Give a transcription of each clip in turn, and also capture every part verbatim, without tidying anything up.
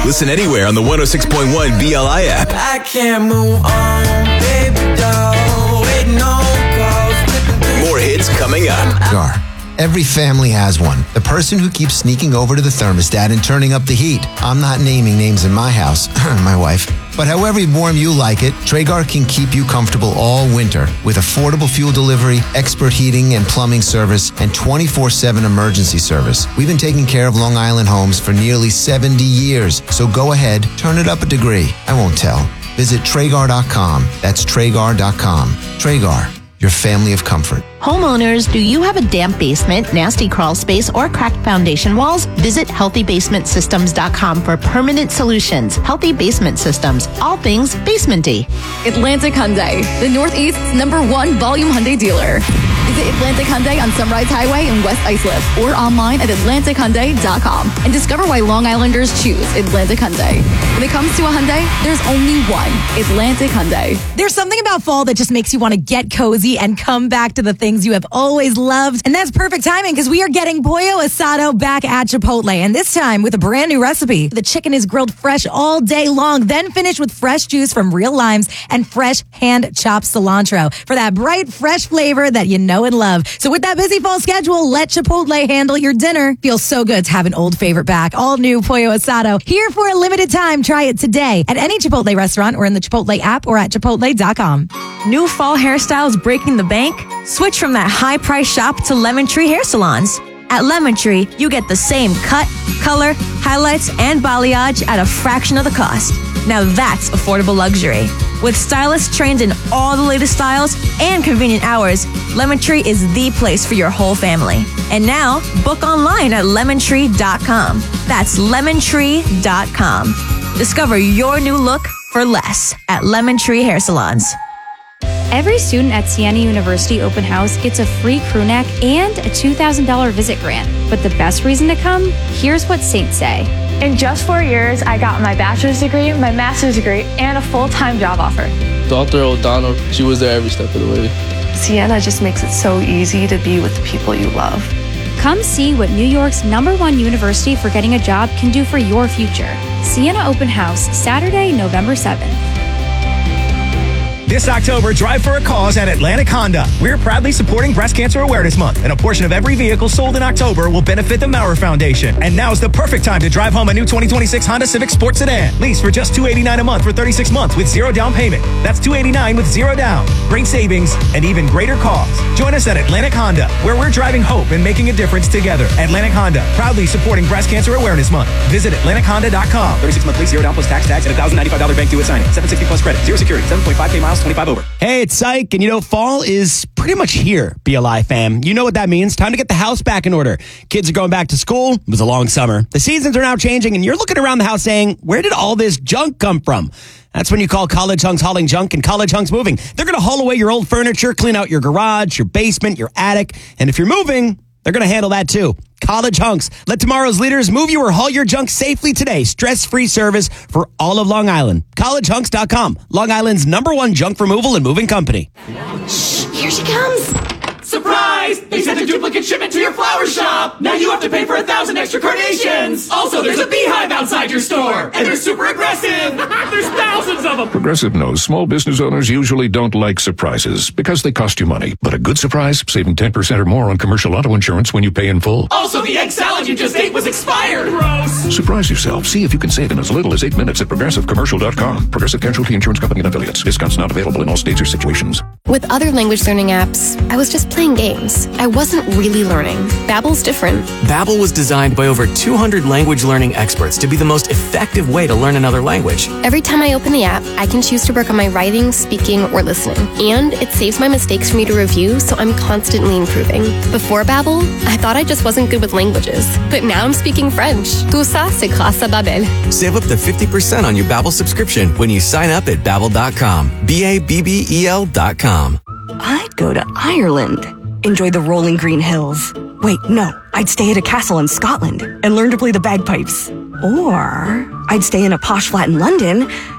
Listen anywhere on the one oh six point one B L I app. I can't move on, baby doll. Waiting on calls. More hits coming up. Gar. Every family has one. The person who keeps sneaking over to the thermostat and turning up the heat. I'm not naming names in my house, my wife. But however warm you like it, Traeger can keep you comfortable all winter with affordable fuel delivery, expert heating and plumbing service, and twenty-four seven emergency service. We've been taking care of Long Island homes for nearly seventy years. So go ahead, turn it up a degree. I won't tell. Visit Traeger dot com. That's Traeger dot com. Traeger, your family of comfort. Homeowners, do you have a damp basement, nasty crawl space, or cracked foundation walls? Visit healthy basement systems dot com for permanent solutions. Healthy Basement Systems, all things basementy. Atlantic Hyundai, the Northeast's number one volume Hyundai dealer. Visit Atlantic Hyundai on Sunrise Highway in West Islip or online at Atlantic Hyundai dot com and discover why Long Islanders choose Atlantic Hyundai. When it comes to a Hyundai, there's only one, Atlantic Hyundai. There's something about fall that just makes you want to get cozy and come back to the things you have always loved. And that's perfect timing because we are getting Pollo Asado back at Chipotle. And this time with a brand new recipe. The chicken is grilled fresh all day long, then finished with fresh juice from real limes and fresh hand-chopped cilantro for that bright, fresh flavor that you know and love. So with that busy fall schedule, let Chipotle handle your dinner. Feels so good to have an old favorite back. All new Pollo Asado here for a limited time. Try it today at any Chipotle restaurant or in the Chipotle app or at chipotle dot com. New fall hairstyles breaking the bank? Switch from that high-price shop to Lemon Tree Hair Salons. At Lemon Tree, you get the same cut, color, highlights, and balayage at a fraction of the cost. Now that's affordable luxury. With stylists trained in all the latest styles and convenient hours, Lemon Tree is the place for your whole family. And now, book online at lemon tree dot com. That's lemon tree dot com. Discover your new look for less at Lemon Tree Hair Salons. Every student at Siena University Open House gets a free crew neck and a two thousand dollars visit grant. But the best reason to come? Here's what Saints say. In just four years, I got my bachelor's degree, my master's degree, and a full-time job offer. Doctor O'Donnell, she was there every step of the way. Siena just makes it so easy to be with the people you love. Come see what New York's number one university for getting a job can do for your future. Siena Open House, Saturday, November seventh. This October, drive for a cause at Atlantic Honda. We're proudly supporting Breast Cancer Awareness Month, and a portion of every vehicle sold in October will benefit the Maurer Foundation. And now's the perfect time to drive home a new twenty twenty-six Honda Civic Sport Sedan. Lease for just two hundred eighty-nine dollars a month for thirty-six months with zero down payment. That's two hundred eighty-nine dollars with zero down. Great savings and even greater cause. Join us at Atlantic Honda, where we're driving hope and making a difference together. Atlantic Honda, proudly supporting Breast Cancer Awareness Month. Visit Atlantic Honda dot com. thirty-six month lease, zero down plus tax tax, and one thousand ninety-five dollars bank due at signing. seven sixty plus credit. Zero security. seven point five K miles, twenty-five over. Hey, it's Psych, and you know, fall is pretty much here, B L I fam. You know what that means. Time to get the house back in order. Kids are going back to school. It was a long summer. The seasons are now changing, and you're looking around the house saying, where did all this junk come from? That's when you call College Hunks Hauling Junk and College Hunks Moving. They're going to haul away your old furniture, clean out your garage, your basement, your attic, and if you're moving, they're going to handle that too. College Hunks. Let tomorrow's leaders move you or haul your junk safely today. Stress-free service for all of Long Island. college hunks dot com. Long Island's number one junk removal and moving company. Shh, here she comes. Surprise! They sent a duplicate shipment to your flower shop! Now you have to pay for a thousand extra carnations! Also, there's a beehive outside your store! And they're super aggressive! There's thousands of them! Progressive knows small business owners usually don't like surprises because they cost you money. But a good surprise, saving ten percent or more on commercial auto insurance when you pay in full. Also, the egg salad you just ate was expired! Gross! Surprise yourself. See if you can save in as little as eight minutes at progressive commercial dot com. Progressive Casualty Insurance Company and affiliates. Discounts not available in all states or situations. With other language learning apps, I was just playing games. I wasn't really learning. Babbel's different. Babbel was designed by over two hundred language learning experts to be the most effective way to learn another language. Every time I open the app, I can choose to work on my writing, speaking, or listening. And it saves my mistakes for me to review, so I'm constantly improving. Before Babbel, I thought I just wasn't good with languages. But now I'm speaking French. Tout ça, c'est grâce à Babbel. Save up to fifty percent on your Babbel subscription when you sign up at babbel dot com. B A B B E L dot com. I'd go to Ireland. Enjoy the rolling green hills. Wait, no. I'd stay at a castle in Scotland and learn to play the bagpipes. Or I'd stay in a posh flat in London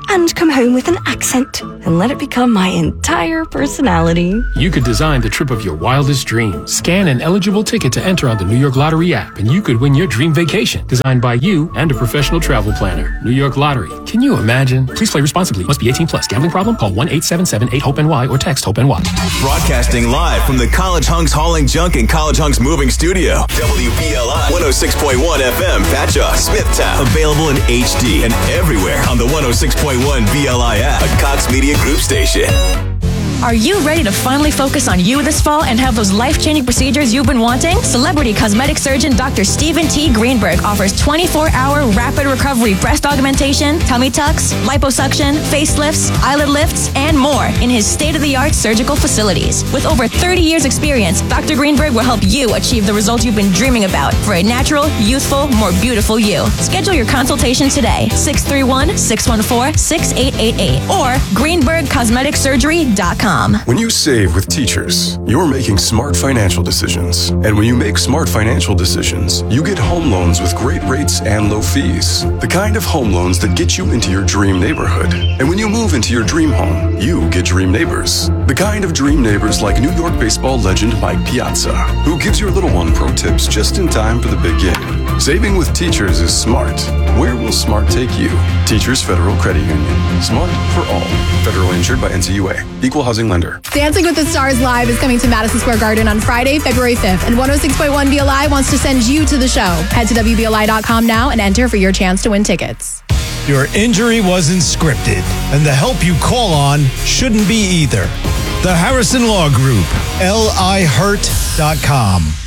and come home with an accent and let it become my entire personality. You could design the trip of your wildest dreams. Scan an eligible ticket to enter on the New York Lottery app, and you could win your dream vacation, designed by you and a professional travel planner. New York Lottery. Can you imagine? Please play responsibly. Must be eighteen plus. Gambling problem? Call one eight seven seven eight hope N Y or text HOPE-NY. Broadcasting live from the College Hunks Hauling Junk and College Hunks Moving Studio. W B L I one oh six point one F M, Patchogue, Smithtown. Available in H D and everywhere on the one oh six point one B L I app, a Cox Media Group station. Are you ready to finally focus on you this fall and have those life-changing procedures you've been wanting? Celebrity cosmetic surgeon Doctor Stephen T. Greenberg offers twenty-four hour rapid recovery breast augmentation, tummy tucks, liposuction, facelifts, eyelid lifts, and more in his state-of-the-art surgical facilities. With over thirty years experience, Doctor Greenberg will help you achieve the results you've been dreaming about for a natural, youthful, more beautiful you. Schedule your consultation today, six three one, six one four, six eight eight eight or greenberg cosmetic surgery dot com. When you save with Teachers, you're making smart financial decisions. And when you make smart financial decisions, you get home loans with great rates and low fees. The kind of home loans that get you into your dream neighborhood. And when you move into your dream home, you get dream neighbors. The kind of dream neighbors like New York baseball legend Mike Piazza, who gives your little one pro tips just in time for the big game. Saving with Teachers is smart. Where will smart take you? Teachers Federal Credit Union. Smart for all. Federally insured by N C U A. Equal housing lender. Dancing with the Stars Live is coming to Madison Square Garden on Friday, February fifth, and one oh six point one B L I wants to send you to the show. Head to W B L I dot com now and enter for your chance to win tickets. Your injury wasn't scripted, and the help you call on shouldn't be either. The Harrison Law Group, L I hurt dot com.